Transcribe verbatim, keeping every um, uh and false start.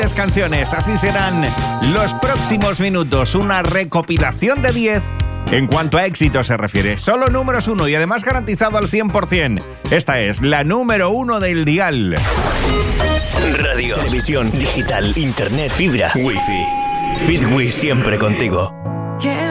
canciones. Así serán los próximos minutos. Una recopilación de diez en cuanto a éxito se refiere. Solo números uno y además garantizado al cien por ciento. Esta es la número uno del dial. Radio, televisión, digital, internet, fibra, wifi. Fitwi siempre contigo.